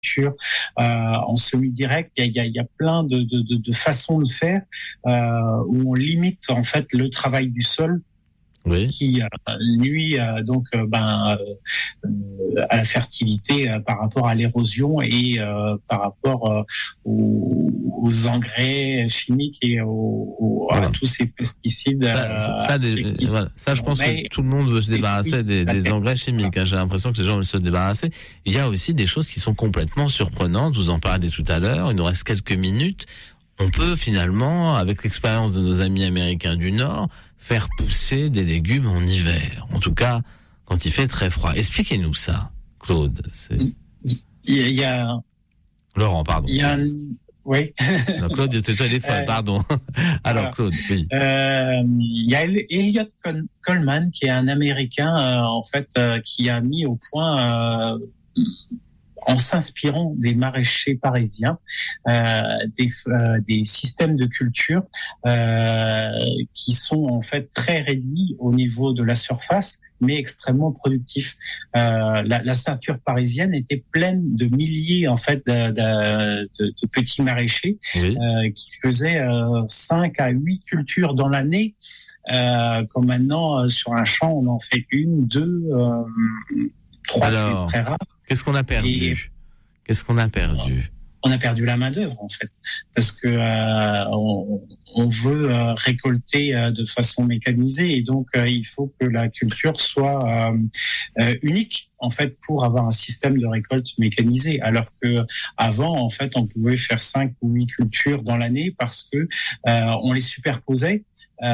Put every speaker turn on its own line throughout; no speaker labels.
en semi-direct. Il y a plein de façons de faire où on limite en fait le travail du sol.
Oui.
Qui nuit à la fertilité par rapport à l'érosion et par rapport aux engrais chimiques et à tous ces pesticides.
Ça, je pense que tout le monde veut se débarrasser des engrais chimiques. J'ai l'impression que les gens veulent se débarrasser. Il y a aussi des choses qui sont complètement surprenantes. Vous en parliez tout à l'heure. Il nous reste quelques minutes. On peut finalement, avec l'expérience de nos amis américains du Nord, faire pousser des légumes en hiver. En tout cas, quand il fait très froid. Expliquez-nous ça, Claude.
Il y a...
Laurent, pardon.
Oui.
Non, Claude, était au téléphone, pardon. Alors, Claude, oui.
Il y a Elliot Coleman, qui est un Américain, qui a mis au point... en s'inspirant des maraîchers parisiens, des systèmes de culture qui sont en fait très réduits au niveau de la surface, mais extrêmement productifs. La ceinture parisienne était pleine de milliers en fait de petits maraîchers qui faisaient 5 à 8 cultures dans l'année. Comme maintenant sur un champ on en fait 1, 2, 3, c'est très rare.
Qu'est-ce qu'on a perdu ?
On a perdu la main-d'œuvre, en fait, parce que on veut récolter de façon mécanisée, et donc il faut que la culture soit unique, en fait, pour avoir un système de récolte mécanisé. Alors que avant, en fait, on pouvait faire 5 ou 8 cultures dans l'année parce que on les superposait.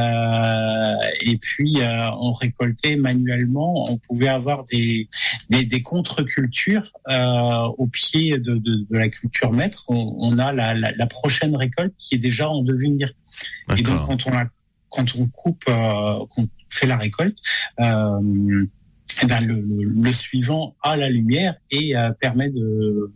Et puis on récoltait manuellement. On pouvait avoir des contre-cultures au pied de la culture maître. On a la prochaine récolte qui est déjà en devenir. D'accord. Et donc quand on coupe, qu'on fait la récolte, le suivant a la lumière et permet de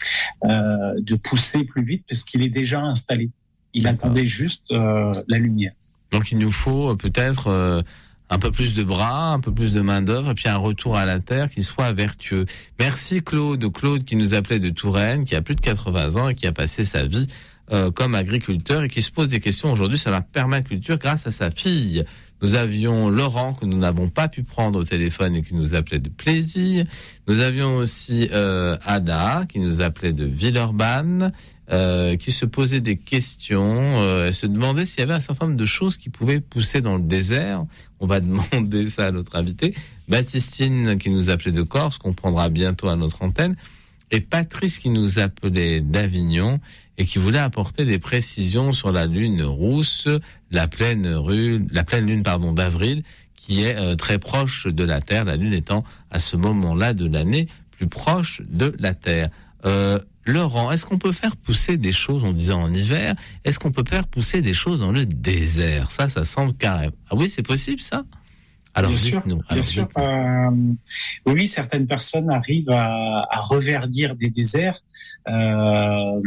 pousser plus vite parce qu'il est déjà installé. Il attendait juste la lumière.
Donc il nous faut peut-être un peu plus de bras, un peu plus de main-d'œuvre, et puis un retour à la terre qui soit vertueux. Merci Claude. Claude qui nous appelait de Touraine, qui a plus de 80 ans et qui a passé sa vie comme agriculteur et qui se pose des questions aujourd'hui sur la permaculture grâce à sa fille. Nous avions Laurent que nous n'avons pas pu prendre au téléphone et qui nous appelait de Plaisir. Nous avions aussi Ada qui nous appelait de Villeurbanne. Qui se posait des questions, elle se demandait s'il y avait un certain nombre de choses qui pouvaient pousser dans le désert. On va demander ça à notre invité. Baptistine qui nous appelait de Corse, qu'on prendra bientôt à notre antenne, et Patrice qui nous appelait d'Avignon et qui voulait apporter des précisions sur la lune rousse, la pleine lune d'avril, qui est très proche de la Terre, la lune étant à ce moment-là de l'année plus proche de la Terre. Laurent, est-ce qu'on peut faire pousser des choses, on disait en hiver, est-ce qu'on peut faire pousser des choses dans le désert ? Ça semble carré. Ah oui, c'est possible ça ? Alors,
bien sûr. Oui, certaines personnes arrivent à reverdir des déserts en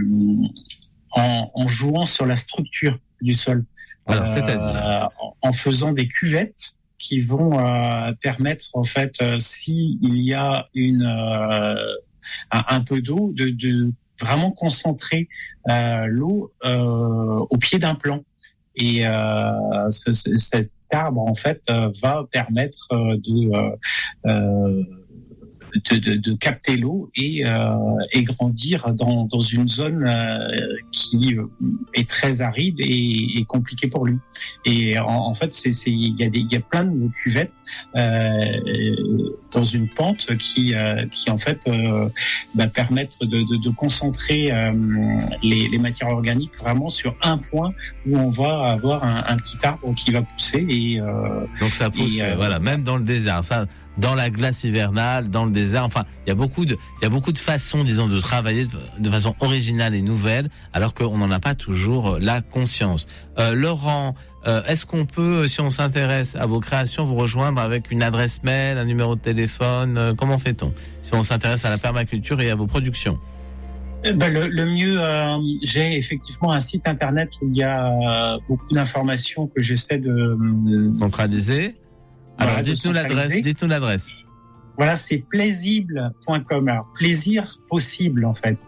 jouant sur la structure du sol.
Alors, c'est-à-dire
en faisant des cuvettes qui vont permettre, en fait, s'il y a un peu d'eau, de vraiment concentrer l'eau au pied d'un plant. Et cet arbre, en fait, va permettre de capter l'eau et grandir dans une zone qui est très aride et compliquée pour lui. Et en fait, il y a plein de cuvettes dans une pente qui en fait permettent de concentrer les matières organiques vraiment sur un point où on va avoir un petit arbre qui va pousser et
donc ça pousse même dans le désert, ça, dans la glace hivernale, dans le désert. Enfin, il y a beaucoup de façons, disons, de travailler de façon originale et nouvelle, alors qu'on n'en a pas toujours la conscience. Laurent, est-ce qu'on peut, si on s'intéresse à vos créations, vous rejoindre avec une adresse mail, un numéro de téléphone ? Comment fait-on si on s'intéresse à la permaculture et à vos productions ?
Le mieux, j'ai effectivement un site internet où il y a beaucoup d'informations que j'essaie de
centraliser. Alors, dites-nous l'adresse.
Voilà, c'est plaisible.com. Alors, plaisir possible, en fait.